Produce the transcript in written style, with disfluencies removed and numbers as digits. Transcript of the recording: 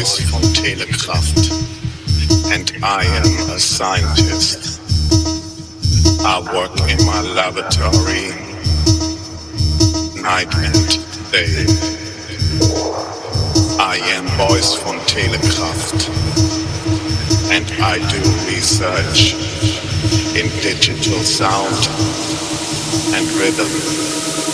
voice from Telekraft, and I am a scientist. I work in my laboratory, night and day. I am voice from Telekraft, and I do research in digital sound and rhythm.